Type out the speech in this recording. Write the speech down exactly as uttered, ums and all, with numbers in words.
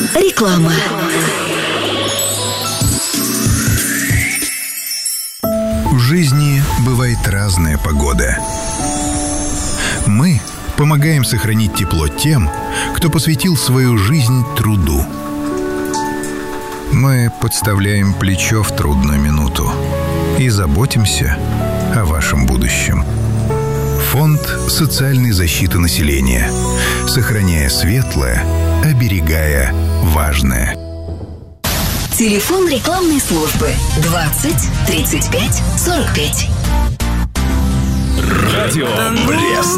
Реклама. В жизни бывает разная погода. Мы помогаем сохранить тепло тем, кто посвятил свою жизнь труду. Мы подставляем плечо в трудную минуту и заботимся о вашем будущем. Фонд социальной защиты населения. Сохраняя светлое, оберегая важное. Телефон рекламной службы двадцать тридцать пять сорок пять. Радио Блест.